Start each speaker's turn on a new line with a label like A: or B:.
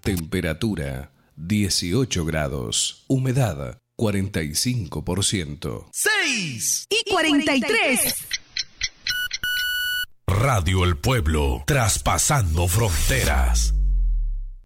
A: Temperatura 18 grados. Humedad 45%.
B: 6:43.
C: Radio El Pueblo, traspasando fronteras.